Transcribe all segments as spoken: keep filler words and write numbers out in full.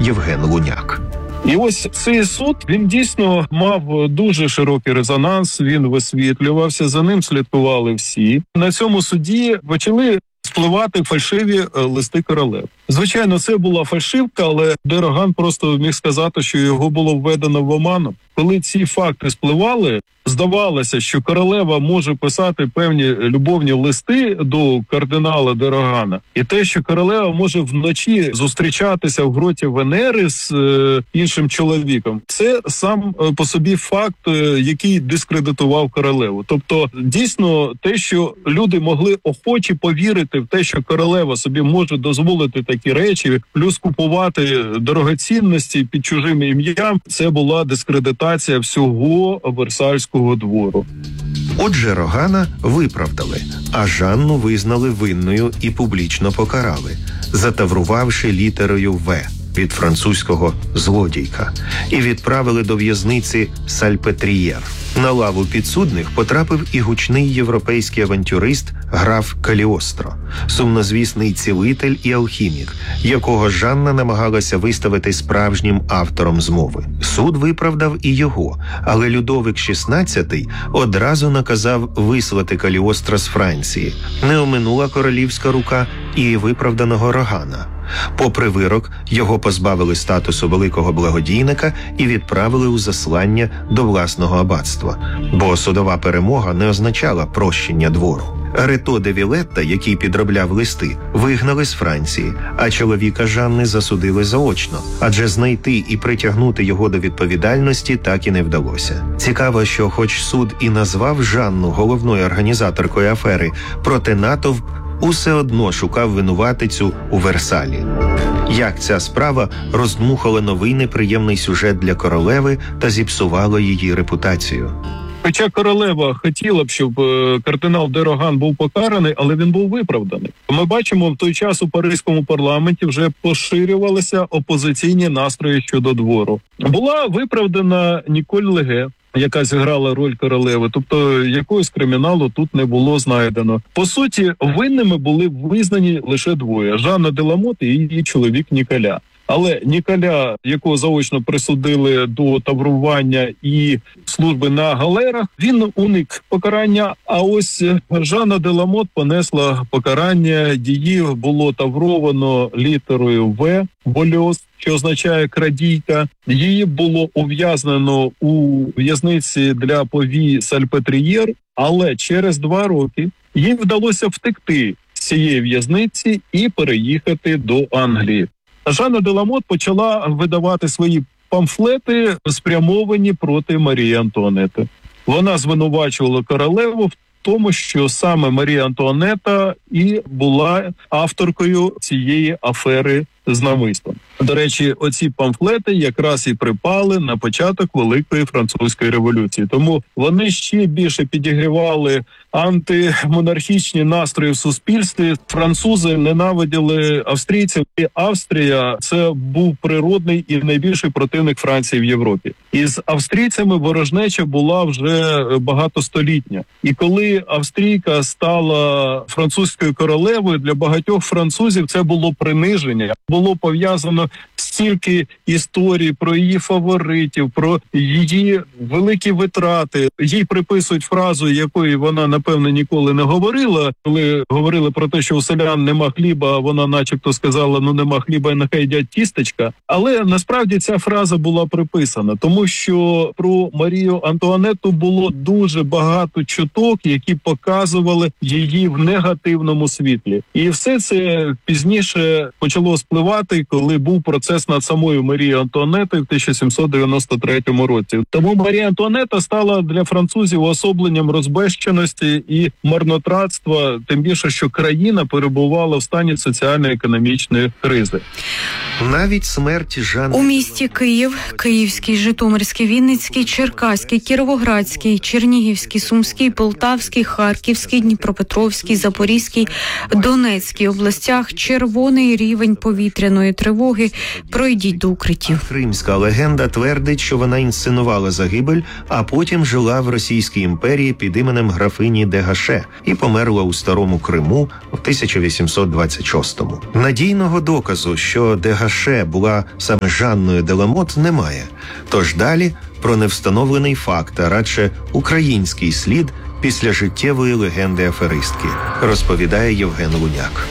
Євген Луняк. І ось цей суд, він дійсно мав дуже широкий резонанс, він висвітлювався, за ним слідкували всі. На цьому суді почали спливати фальшиві листи королев. Звичайно, це була фальшивка, але Дероган просто міг сказати, що його було введено в оману. Коли ці факти спливали, здавалося, що королева може писати певні любовні листи до кардинала Дерогана. І те, що королева може вночі зустрічатися в гроті Венери з е, іншим чоловіком, це сам е, по собі факт, е, який дискредитував королеву. Тобто, дійсно, те, що люди могли охоче повірити в те, що королева собі може дозволити такі речі, плюс купувати дорогоцінності під чужим ім'ям, це була дискредитація всього Версальського двору. Отже, Рогана виправдали, а Жанну визнали винною і публічно покарали, затаврувавши літерою «В» від французького «злодійка» і відправили до в'язниці Сальпетрієр. На лаву підсудних потрапив і гучний європейський авантюрист граф Каліостро, сумнозвісний цілитель і алхімік, якого Жанна намагалася виставити справжнім автором змови. Суд виправдав і його, але Людовик шістнадцятий одразу наказав вислати Каліостро з Франції. Не оминула королівська рука і виправданого Рогана. Попри вирок, його позбавили статусу великого благодійника і відправили у заслання до власного аббатства, бо судова перемога не означала прощення двору. Рето де Вілетта, який підробляв листи, вигнали з Франції, а чоловіка Жанни засудили заочно, адже знайти і притягнути його до відповідальності так і не вдалося. Цікаво, що хоч суд і назвав Жанну головною організаторкою афери, проте натовп усе одно шукав винуватицю у Версалі. Як ця справа роздмухала новий неприємний сюжет для королеви та зіпсувала її репутацію. Хоча королева хотіла б, щоб кардинал Дероган був покараний, але він був виправданий. Ми бачимо, в той час у паризькому парламенті вже поширювалися опозиційні настрої щодо двору. Була виправдана Ніколь Леге, яка зіграла роль королеви, тобто якогось криміналу тут не було знайдено. По суті, винними були визнані лише двоє – Жанна де Ламот і її чоловік Ніколя. Але Ніколя, якого заочно присудили до таврування і служби на галерах, він уник покарання, а ось Жанна де Ламот понесла покарання, її було тавровано літерою «В», «Вольос», що означає «крадійка». Її було ув'язнено у в'язниці для повій Сальпетрієр, але через два роки їй вдалося втекти з цієї в'язниці і переїхати до Англії. Жанна де Ламот почала видавати свої памфлети, спрямовані проти Марії Антуанети. Вона звинувачувала королеву в тому, що саме Марія Антуанета і була авторкою цієї афери з намистом. До речі, оці памфлети якраз і припали на початок Великої Французької революції. Тому вони ще більше підігрівали антимонархічні настрої в суспільстві. Французи ненавиділи австрійців, і Австрія – це був природний і найбільший противник Франції в Європі. І з австрійцями ворожнеча була вже багатостолітня. І коли австрійка стала французькою королевою, для багатьох французів це було приниження. Було пов'язано стільки історій про її фаворитів, про її великі витрати. Їй приписують фразу, якої вона, напевно, ніколи не говорила. Коли говорили про те, що у селян нема хліба, вона начебто сказала, ну нема хліба, нехай їдять тістечка. Але насправді ця фраза була приписана, тому що про Марію Антуанету було дуже багато чуток, які показували її в негативному світлі. І все це пізніше почало спливати, коли був процес над самою Марією Антуанетою в тисяча сімсот дев'яносто третьому році. Тому Марія Антуанета стала для французів особленням розбещеності і марнотратства, тим більше, що країна перебувала в стані соціально-економічної кризи. Навіть смерть Жанни... У місті Київ, Київський, Житомирський, Вінницький, Черкаський, Кіровоградський, Чернігівський, Сумський, Полтавський, Харківський, Дніпропетровський, Запорізький, Донецький областях червоний рівень повітря повітряної тривоги, пройдіть до укриттів. Кримська легенда твердить, що вона інсценувала загибель, а потім жила в Російській імперії під іменем графині де Гаше і померла у Старому Криму в тисяча вісімсот двадцять шостому. Надійного доказу, що де Гаше була саме Жанною де Ламот, немає. Тож далі про невстановлений факт, а радше український слід після життєвої легенди аферистки, розповідає Євген Луняк.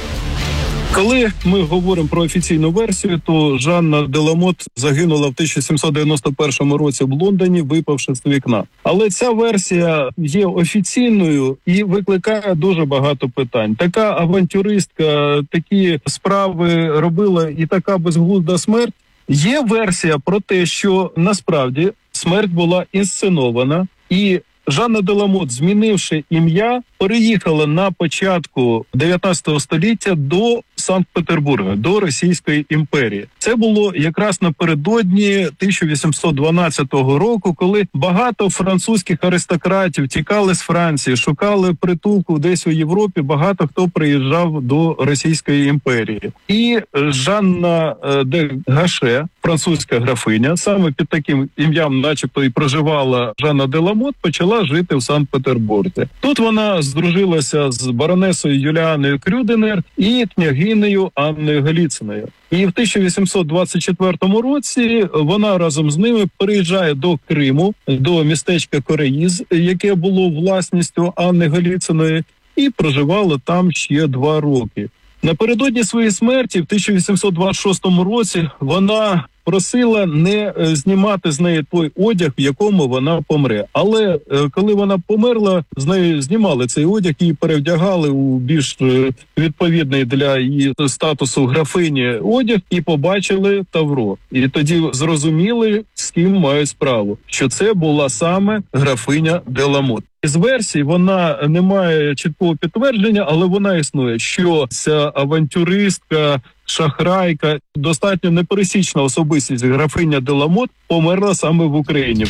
Коли ми говоримо про офіційну версію, то Жанна де Ламот загинула в тисяча сімсот дев'яносто першому році в Лондоні, випавши з вікна. Але ця версія є офіційною і викликає дуже багато питань. Така авантюристка такі справи робила і така безглузда смерть. Є версія про те, що насправді смерть була інсценована, і Жанна де Ламот, змінивши ім'я, переїхала на початку дев'ятнадцятого століття до Санкт-Петербурга, до Російської імперії. Це було якраз напередодні тисяча вісімсот дванадцятого року, коли багато французьких аристократів тікали з Франції, шукали притулку десь у Європі, багато хто приїжджав до Російської імперії. І Жанна де Гаше, французька графиня, саме під таким ім'ям начебто і проживала Жанна де Ламот, почала жити в Санкт-Петербурзі. Тут вона здружилася з баронесою Юліаною Крюденер і княгинею Анною Голіциною. І в тисяча вісімсот двадцять четвертому році вона разом з ними переїжджає до Криму, до містечка Кореїз, яке було власністю Анни Голіциної, і проживала там ще два роки. Напередодні своєї смерті в тисяча вісімсот двадцять шостому році вона просила не знімати з неї той одяг, в якому вона помре. Але коли вона померла, з неї знімали цей одяг і перевдягали у більш відповідний для її статусу графині одяг і побачили тавро. І тоді зрозуміли, з ким мають справу, що це була саме графиня де Ламот. Із версій вона не має чіткого підтвердження, але вона існує, що ця авантюристка, шахрайка, достатньо непересічна особистість графиня де Ламот померла саме в Україні.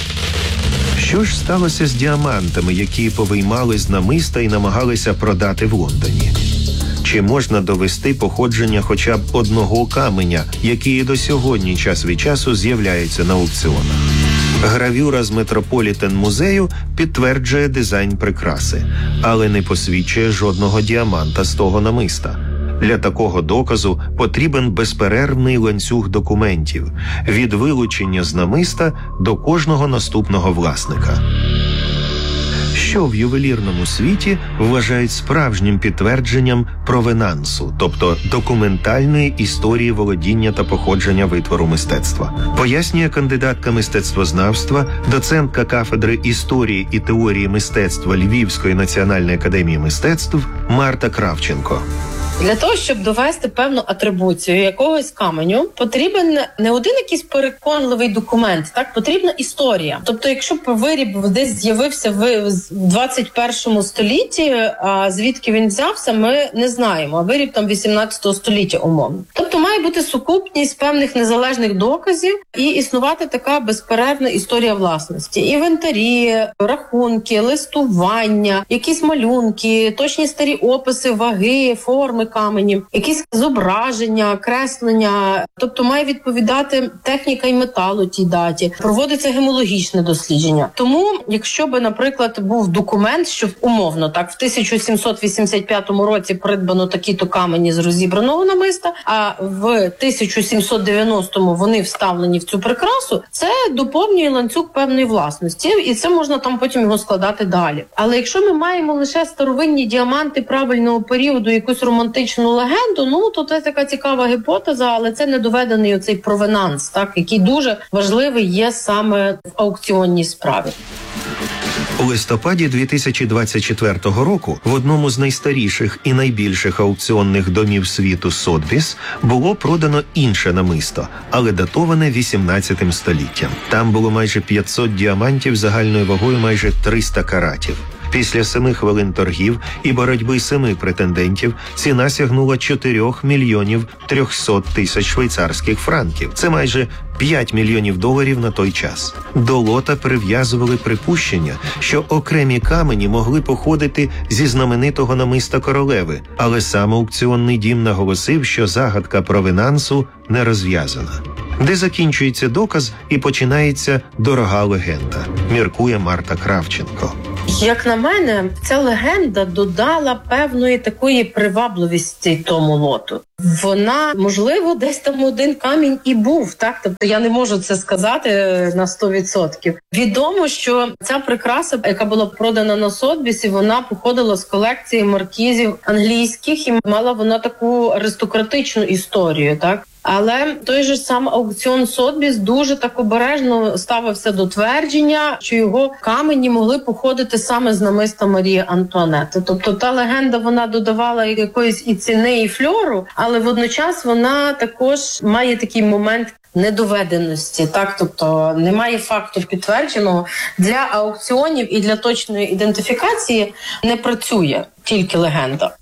Що ж сталося з діамантами, які повиймали з намиста і намагалися продати в Лондоні? Чи можна довести походження хоча б одного каменя, який і до сьогодні час від часу з'являється на аукціонах? Гравюра з Метрополітен-музею підтверджує дизайн прикраси, але не посвідчує жодного діаманта з того намиста. Для такого доказу потрібен безперервний ланцюг документів – від вилучення з намиста до кожного наступного власника. Що в ювелірному світі вважають справжнім підтвердженням провенансу, тобто документальної історії володіння та походження витвору мистецтва. Пояснює кандидатка мистецтвознавства, доцентка кафедри історії і теорії мистецтва Львівської національної академії мистецтв Марта Кравченко. Для того, щоб довести певну атрибуцію якогось каменю, потрібен не один якийсь переконливий документ, так, потрібна історія. Тобто, якщо б виріб десь з'явився в двадцять першому столітті, а звідки він взявся, ми не знаємо, а виріб там вісімнадцятого століття умовно. Тобто має бути сукупність певних незалежних доказів і існувати така безперервна історія власності. Інвентарі, рахунки, листування, якісь малюнки, точні старі описи, ваги, форми каменів, якісь зображення, креслення. Тобто має відповідати техніка і металу тій даті. Проводиться гемологічне дослідження. Тому, якщо би, наприклад, був документ, що умовно так в тисяча сімсот вісімдесят п'ятому році придбано такі-то камені з розібраного намиста, а в тисяча сімсот дев'яностому вони вставлені в цю прикрасу, це доповнює ланцюг певної власності, і це можна там потім його складати далі. Але якщо ми маємо лише старовинні діаманти правильного періоду, якусь романтичну легенду, ну, то це така цікава гіпотеза, але це не доведений оцей провенанс, так, який дуже важливий є саме в аукціонній справі. У листопаді дві тисячі двадцять четвертого року в одному з найстаріших і найбільших аукціонних домів світу Сотбіс було продано інше намисто, але датоване вісімнадцятим століттям. Там було майже п'ятсот діамантів загальною вагою майже триста каратів. Після семи хвилин торгів і боротьби семи претендентів ціна сягнула чотирьох мільйонів трьохсот тисяч швейцарських франків. Це майже п'ять мільйонів доларів на той час. До лота прив'язували припущення, що окремі камені могли походити зі знаменитого намиста королеви, але сам аукціонний дім наголосив, що загадка провинансу не розв'язана. Де закінчується доказ і починається дорога легенда, міркує Марта Кравченко. Як на мене, ця легенда додала певної такої привабливості тому лоту. Вона, можливо, десь там один камінь і був, так? Тобто я не можу це сказати на сто відсотків. Відомо, що ця прикраса, яка була продана на Сотбісі, вона походила з колекції маркізів англійських і мала вона таку аристократичну історію, так? Але той же сам аукціон Сотбіс дуже так обережно ставився до твердження, що його камені могли походити саме з намиста Марії Антуанетти. Тобто та легенда, вона додавала якоїсь і ціни, і фльору, але водночас вона також має такий момент недоведеності, так, тобто немає факту підтвердженого. Для аукціонів і для точної ідентифікації не працює тільки легенда.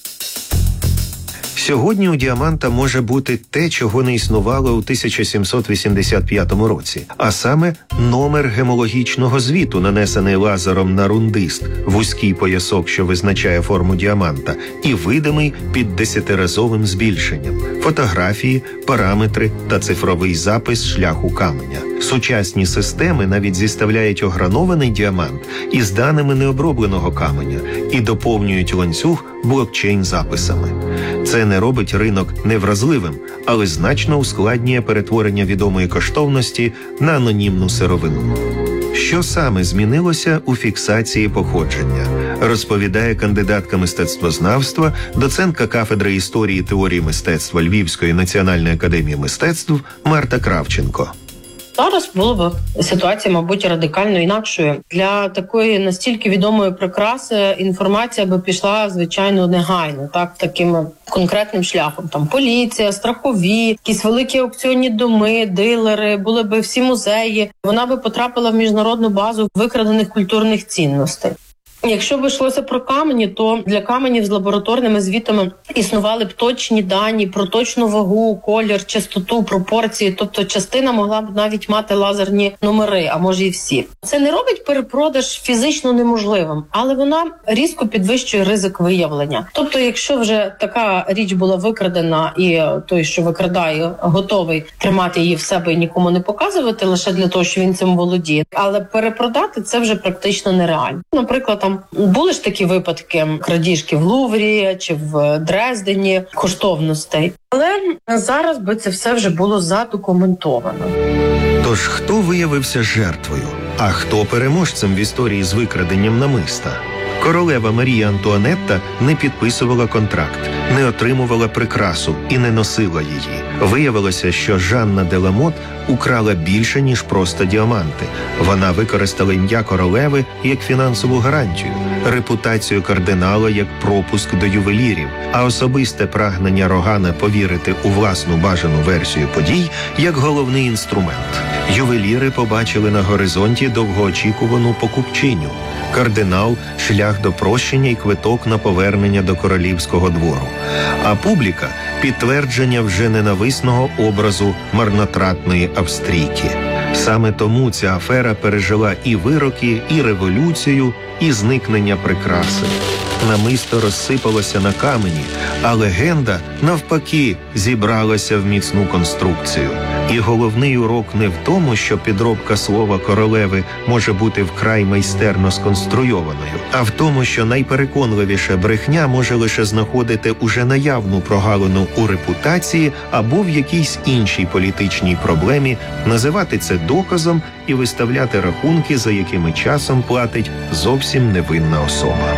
Сьогодні у діаманта може бути те, чого не існувало у тисяча сімсот вісімдесят п'ятому році, а саме номер гемологічного звіту, нанесений лазером на рундист, вузький поясок, що визначає форму діаманта, і видимий під десятиразовим збільшенням, фотографії, параметри та цифровий запис шляху каменя. Сучасні системи навіть зіставляють огранований діамант із даними необробленого каменя і доповнюють ланцюг блокчейн-записами. Це не робить ринок невразливим, але значно ускладнює перетворення відомої коштовності на анонімну сировину. Що саме змінилося у фіксації походження, розповідає кандидатка мистецтвознавства, доцентка кафедри історії і теорії мистецтва Львівської національної академії мистецтв Марта Кравченко. Зараз була б ситуація, мабуть, радикально інакшою. Для такої настільки відомої прикраси інформація би пішла, звичайно, негайно, так, таким конкретним шляхом. Там поліція, страхові, якісь великі аукціонні доми, дилери, були б всі музеї. Вона би потрапила в міжнародну базу викрадених культурних цінностей. Якщо б йшлося про камені, то для каменів з лабораторними звітами існували б точні дані про точну вагу, колір, частоту, пропорції. Тобто частина могла б навіть мати лазерні номери, а може і всі. Це не робить перепродаж фізично неможливим, але вона різко підвищує ризик виявлення. Тобто, якщо вже така річ була викрадена і той, що викрадає, готовий тримати її в себе і нікому не показувати, лише для того, що він цим володіє. Але перепродати це вже практично нереально. Наприклад, там були ж такі випадки крадіжки в Луврі чи в Дрездені коштовностей. Але зараз би це все вже було задокументовано. Тож хто виявився жертвою, а хто переможцем в історії з викраденням намиста? Королева Марія Антуанетта не підписувала контракт, не отримувала прикрасу і не носила її. Виявилося, що Жанна де Ламот украла більше, ніж просто діаманти. Вона використала ім'я королеви як фінансову гарантію, репутацію кардинала як пропуск до ювелірів, а особисте прагнення Рогана повірити у власну бажану версію подій як головний інструмент. Ювеліри побачили на горизонті довгоочікувану покупчиню. Кардинал – шлях до прощення і квиток на повернення до королівського двору. А публіка – підтвердження вже ненависного образу марнотратної австрійки. Саме тому ця афера пережила і вироки, і революцію, і зникнення прикраси. Намисто розсипалося на камені, а легенда, навпаки, зібралася в міцну конструкцію. І головний урок не в тому, що підробка слова королеви може бути вкрай майстерно сконструйованою, а в тому, що найпереконливіша брехня може лише знаходити уже наявну прогалину у репутації або в якійсь іншій політичній проблемі, називати це доказом і виставляти рахунки, за якими часом платить зовсім невинна особа.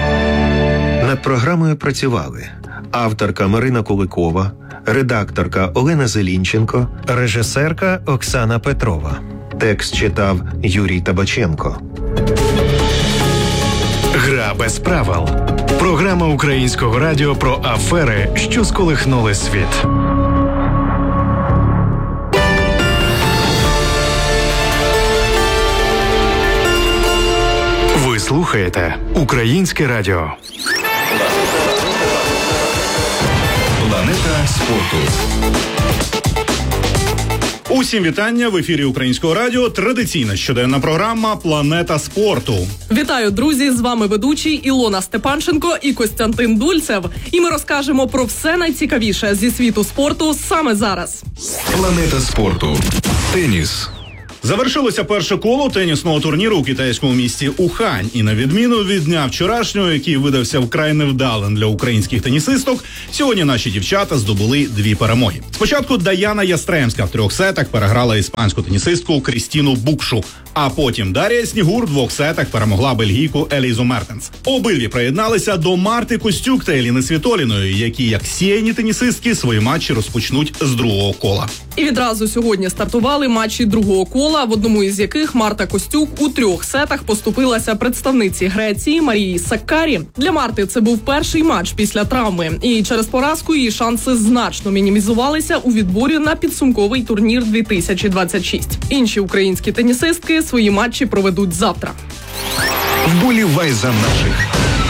Над програмою працювали авторка Марина Куликова, редакторка Олена Зелінченко, режисерка Оксана Петрова. Текст читав Юрій Табаченко. Гра без правил. Програма Українського радіо про афери, що сколихнули світ. Ви слухаєте слухаєте Українське радіо. Планета спорту. Усім вітання в ефірі Українського радіо. Традиційна щоденна програма «Планета спорту». Вітаю, друзі! З вами ведучі Ілона Степанченко і Костянтин Дульцев. І ми розкажемо про все найцікавіше зі світу спорту саме зараз. Планета спорту. Теніс. Завершилося перше коло тенісного турніру у китайському місті Ухань. І на відміну від дня вчорашнього, який видався вкрай невдалим для українських тенісисток, сьогодні наші дівчата здобули дві перемоги. Спочатку Даяна Ястремська в трьох сетах переграла іспанську тенісистку Крістіну Букшу, а потім Дар'я Снігур в двох сетах перемогла бельгійку Елізу Мертенс. Обидві приєдналися до Марти Костюк та Еліни Світоліної, які, як сіяні тенісистки, свої матчі розпочнуть з другого кола. І відразу сьогодні стартували матчі другого кола, в одному із яких Марта Костюк у трьох сетах поступилася представниці Греції Марії Саккарі. Для Марти це був перший матч після травми, і через поразку її шанси значно мінімізувалися у відборі на підсумковий турнір дві тисячі двадцять шість. Інші українські тенісистки свої матчі проведуть завтра. Вболівай за наших.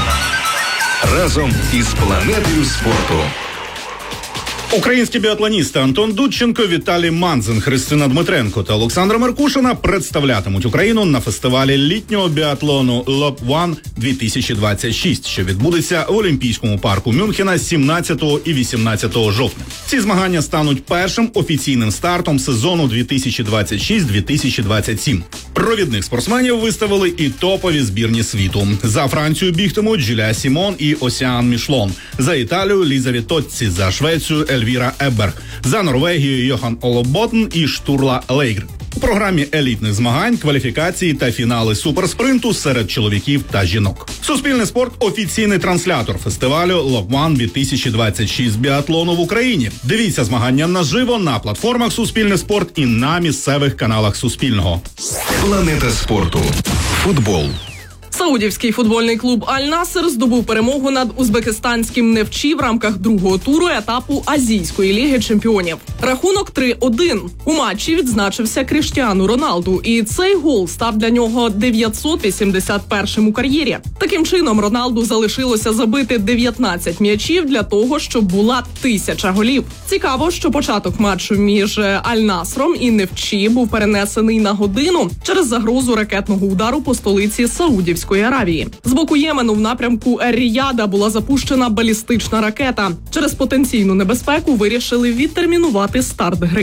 Разом із планетою спорту. Українські біатлоністи Антон Дудченко, Віталій Манзин, Христина Дмитренко та Олександра Маркушина представлятимуть Україну на фестивалі літнього біатлону Lob One дві тисячі двадцять шість, що відбудеться в Олімпійському парку Мюнхена сімнадцятого і вісімнадцятого жовтня. Ці змагання стануть першим офіційним стартом сезону дві тисячі двадцять шість - дві тисячі двадцять сім. Провідних спортсменів виставили і топові збірні світу. За Францію бігтимуть Джулія Сімон і Осіан Мішлон. За Італію – Ліза Вітоцці, за Швецію – Ельвіра Ебберг, за Норвегію – Йохан Олоботн і Штурла Лейгр. У програмі елітних змагань, кваліфікації та фінали суперспринту серед чоловіків та жінок. Суспільний спорт – офіційний транслятор фестивалю Lob One дві тисячі двадцять шість біатлону в Україні. Дивіться змагання наживо на платформах Суспільний спорт і на місцевих каналах Суспільного. Планета спорту. Футбол. Саудівський футбольний клуб «Аль-Насер» здобув перемогу над узбекистанським «Нефчі» в рамках другого туру етапу Азійської ліги чемпіонів. Рахунок три один. У матчі відзначився Кріштіану Роналду, і цей гол став для нього дев'ятсот вісімдесят першим у кар'єрі. Таким чином, Роналду залишилося забити дев'ятнадцять м'ячів для того, щоб була тисяча голів. Цікаво, що початок матчу між «Аль-Насром» і «Нефчі» був перенесений на годину через загрозу ракетного удару по столиці Саудівської Аравії. З боку Ємену в напрямку Ер-Ріяда була запущена балістична ракета. Через потенційну небезпеку вирішили відтермінувати старт гри.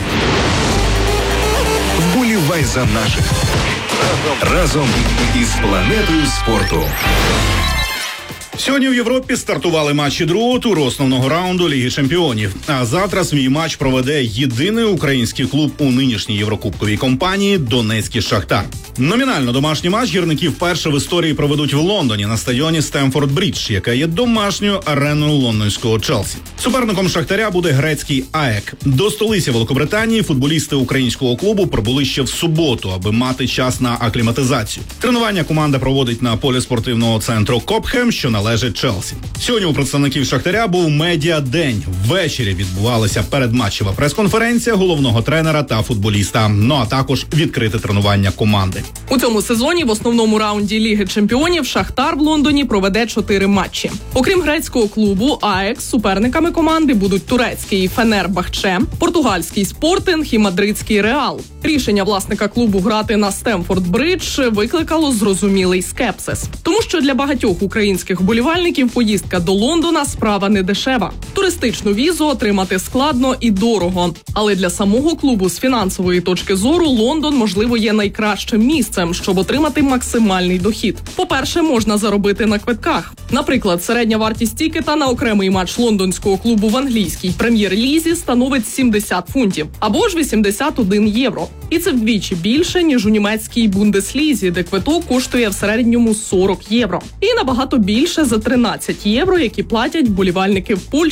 Вболівай за наших. Разом із планетою спорту. Сьогодні в Європі стартували матчі другого туру основного раунду Ліги чемпіонів. А завтра свій матч проведе єдиний український клуб у нинішній єврокубковій кампанії «Донецький Шахтар». Номінально домашній матч гірники вперше в історії проведуть в Лондоні на стадіоні Стемфорд-Брідж, яка є домашньою ареною лондонського Челсі. Суперником Шахтаря буде грецький АЕК. До столиці Великобританії футболісти українського клубу прибули ще в суботу, аби мати час на акліматизацію. Тренування команда проводить на полі спортивного центру Копхем, що належить Челсі. Сьогодні у представників Шахтаря був медіадень. Ввечері відбувалася передматчева прес-конференція головного тренера та футболіста. Ну а також відкрите тренування команди. У цьому сезоні в основному раунді Ліги чемпіонів Шахтар в Лондоні проведе чотири матчі. Окрім грецького клубу АЕК, суперниками команди будуть турецький Фенербахче, португальський Спортинг і мадридський Реал. Рішення власника клубу грати на Стемфорд-Бридж викликало зрозумілий скепсис. Тому що для багатьох українських вболівальників поїздка до Лондона – справа не дешева. Туристичну візу отримати складно і дорого. Але для самого клубу з фінансової точки зору Лондон, можливо, є найкращим місцем, щоб отримати максимальний дохід. По-перше, можна заробити на квитках. Наприклад, середня вартість тікета на окремий матч лондонського клубу в англійській прем'єр-лізі становить сімдесят фунтів, або ж вісімдесят один євро. І це вдвічі більше, ніж у німецькій Бундеслізі, де квиток коштує в середньому сорок євро. І набагато більше за тринадцять євро, які платять вболівальники в Польщі.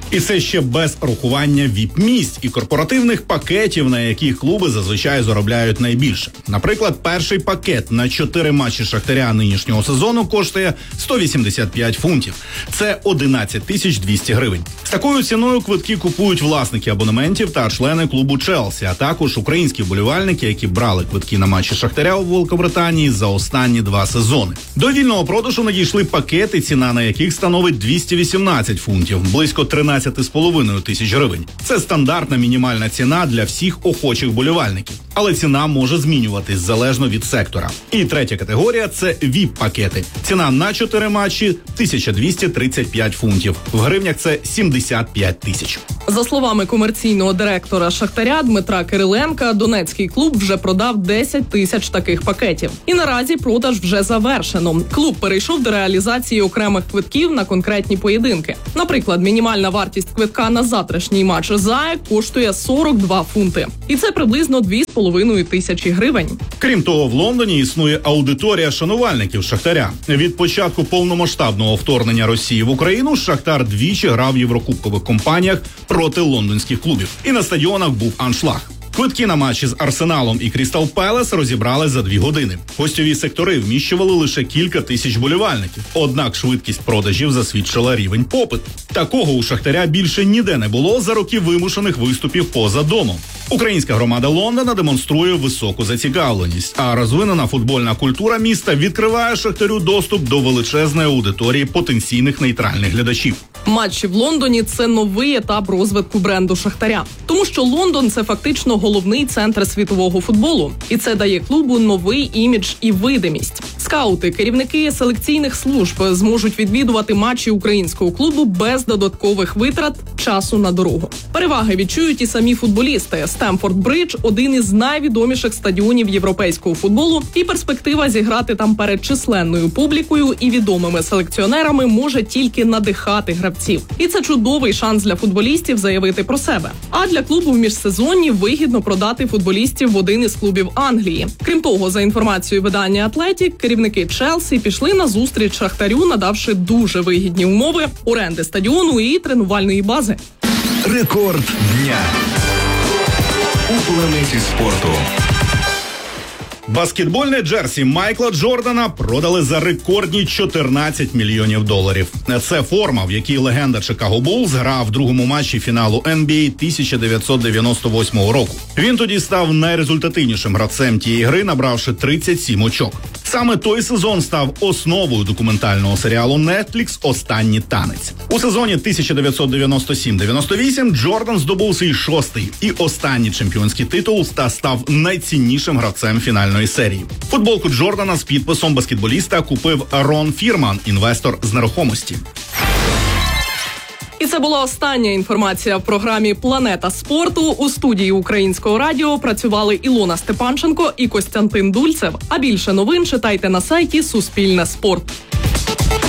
І це ще без рахування віп-місць і корпоративних пакетів, на яких клуби зазвичай заробляють найбільше. Наприклад, перший пакет на чотири матчі Шахтаря нинішнього сезону коштує сто вісімдесят п'ять фунтів. Це одинадцять тисяч двісті гривень. З такою ціною квитки купують власники абонементів та члени клубу Челсі, а також українські вболівальники, які брали квитки на матчі Шахтаря у Великобританії за останні два сезони. До вільного продажу надійшли пакети, ціна на яких становить двісті вісімнадцять фунтів, близько тринадцять з половиною тисяч гривень. Це стандартна мінімальна ціна для всіх охочих болівальників. Але ціна може змінюватись залежно від сектора. І третя категорія – це віп-пакети. Ціна на чотири матчі – тисяча двісті тридцять п'ять фунтів. В гривнях це сімдесят п'ять тисяч. За словами комерційного директора Шахтаря Дмитра Кириленка, донецький клуб вже продав десять тисяч таких пакетів. І наразі продаж вже завершено. Клуб перейшов до реалізації окремих квитків на конкретні поєдинки. Наприклад, мінімальна вартість квитка на завтрашній матч ЗАЕК коштує сорок два фунти. І це приблизно дві з половиною тисячі гривень. Крім того, в Лондоні існує аудиторія шанувальників Шахтаря. Від початку повномасштабного вторгнення Росії в Україну Шахтар двічі грав в єврокубкових компаніях проти лондонських клубів. І на стадіонах був аншлаг. Квитки на матчі з Арсеналом і Крістал Пелес розібрали за дві години. Гостьові сектори вміщували лише кілька тисяч болівальників. Однак швидкість продажів засвідчила рівень попиту. Такого у Шахтаря більше ніде не було за роки вимушених виступів поза домом. Українська громада Лондона демонструє високу зацікавленість, а розвинена футбольна культура міста відкриває Шахтарю доступ до величезної аудиторії потенційних нейтральних глядачів. Матчі в Лондоні – це новий етап розвитку бренду Шахтаря. Тому що Лондон – це фактично головний центр світового футболу. І це дає клубу новий імідж і видимість. Скаути, керівники селекційних служб зможуть відвідувати матчі українського клубу без додаткових витрат, часу на дорогу. Переваги відчують і самі футболісти. Стемфорд Бридж – один із найвідоміших стадіонів європейського футболу, і перспектива зіграти там перед численною публікою і відомими селекціонерами може тільки надихати гравців. І це чудовий шанс для футболістів заявити про себе. А для клубу в міжсезонні вигідно продати футболістів в один із клубів Англії. Крім того, за інформацією видання Атлетік, керівники Челсі пішли на зустріч Шахтарю, надавши дуже вигідні умови оренди стадіону і тренувальної бази. Рекорд дня у планеті спорту. Баскетбольне джерсі Майкла Джордана продали за рекордні чотирнадцять мільйонів доларів. Це форма, в якій легенда Чикаго Буллз грав в другому матчі фіналу ен бі ей тисяча дев'ятсот дев'яносто восьмого року. Він тоді став найрезультативнішим гравцем тієї гри, набравши тридцять сім очок. Саме той сезон став основою документального серіалу Netflix «Останній танець». У сезоні тисяча дев'ятсот дев'яносто сім дев'яносто вісім Джордан здобув свій шостий і останній чемпіонський титул та став найціннішим гравцем фінальної серії. Футболку Джордана з підписом баскетболіста купив Рон Фірман, інвестор з нерухомості. І це була остання інформація в програмі «Планета спорту». У студії Українського радіо працювали Ілона Степанченко і Костянтин Дульцев. А більше новин читайте на сайті Суспільне спорт.